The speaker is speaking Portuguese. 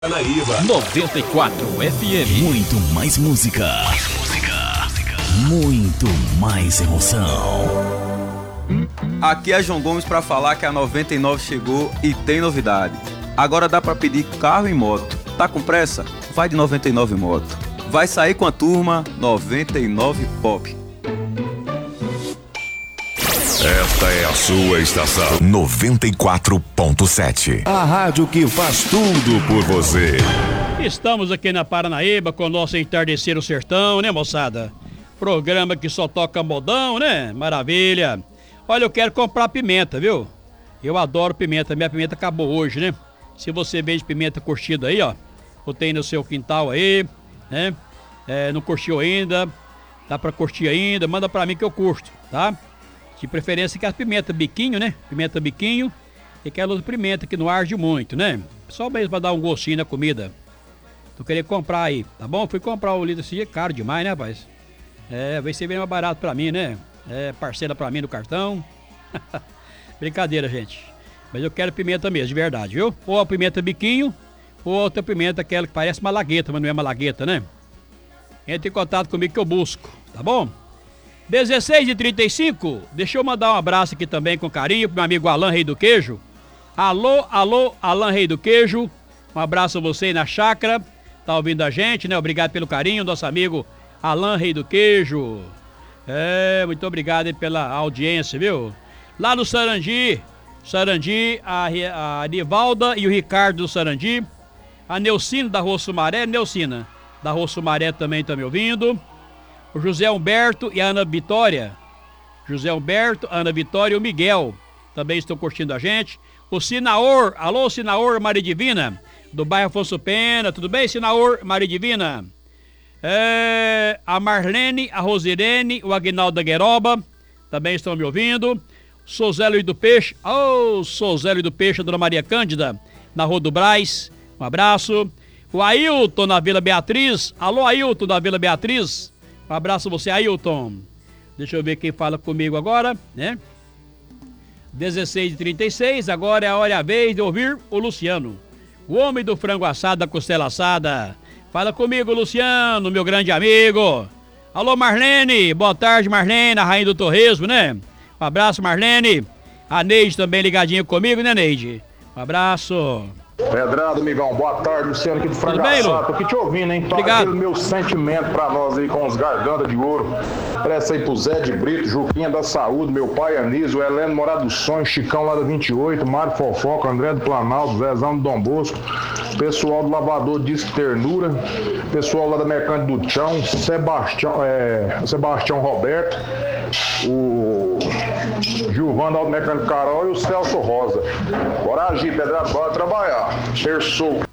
Paranaíba 94 FM. Muito mais música. Muito mais emoção. Aqui é João Gomes para falar que a 99 chegou e tem novidade. Agora dá para pedir carro e moto. Tá com pressa? Vai de 99 Moto. Vai sair com a turma 99 Pop. Esta é a sua estação 94.7. A rádio que faz tudo por você. Estamos aqui na Paranaíba com o nosso Entardecer o Sertão, né, moçada? Programa que só toca modão, né? Maravilha. Olha, eu quero comprar pimenta, viu? Eu adoro pimenta, minha pimenta acabou hoje, né? Se você vende pimenta curtida aí, ó, ou tem no seu quintal aí, né? Não curtiu ainda, dá pra curtir ainda, manda pra mim que eu curto, tá? De preferência que a pimenta biquinho, né? Pimenta biquinho e aquela outra pimenta que não arde muito, né? Só mesmo pra dar um gostinho na comida. Tô querendo comprar aí, tá bom? Fui comprar o litro assim, é caro demais, né, rapaz? Vai ser bem mais barato pra mim, né? Parcela pra mim no cartão. Brincadeira, gente. Mas eu quero pimenta mesmo, de verdade, viu? Ou a pimenta biquinho, ou outra pimenta, aquela que parece malagueta, mas não é malagueta, né? Entre em contato comigo que eu busco, tá bom? 16h35, deixa eu mandar um abraço aqui também com carinho pro meu amigo Alan Rei do Queijo. Alô, Alan Rei do Queijo. Um abraço a você aí na chácara. Tá ouvindo a gente, né? Obrigado pelo carinho, nosso amigo Alan Rei do Queijo. Muito obrigado aí pela audiência, viu? Lá no Sarandi, a Nivalda e o Ricardo do Sarandi. A Neucina da Rua Sumaré, Neucina da Rua Sumaré também tá me ouvindo. O José Humberto e a Ana Vitória. José Humberto, Ana Vitória e o Miguel também estão curtindo a gente. O Sinaor, alô Sinaor Maria Divina, do bairro Afonso Pena, tudo bem Sinaor Maria Divina? A Marlene, a Rosirene, o Aguinaldo da Gueroba também estão me ouvindo. Sozélio do Peixe, Sozélio do Peixe, a Dona Maria Cândida, na Rua do Brás, um abraço. O Ailton na Vila Beatriz, alô Ailton da Vila Beatriz. Um abraço a você, Ailton. Deixa eu ver quem fala comigo agora, né? 16h36, agora é a hora e a vez de ouvir o Luciano. O homem do frango assado, da costela assada. Fala comigo, Luciano, meu grande amigo. Alô, Marlene. Boa tarde, Marlene, a rainha do torresmo, né? Um abraço, Marlene. A Neide também ligadinha comigo, né, Neide? Um abraço. Pedrado, amigão, boa tarde, Luciano aqui do Frango Assado. Tô aqui te ouvindo, hein? Toca aquele meu sentimento pra nós aí com os gargantas de ouro. Presta aí pro Zé de Brito, Juquinha da Saúde, meu pai Anísio, Heleno Morado do Sonho, Chicão lá da 28, Mário Fofoca, André do Planalto, Zezão do Dom Bosco, pessoal do Lavador Disque Ternura, pessoal lá da Mecânica do Chão, Sebastião Roberto, o Gilvando do Mecânico Carol e o Celso Rosa. Bora agir, Pedrado, bora trabalhar. Terçou.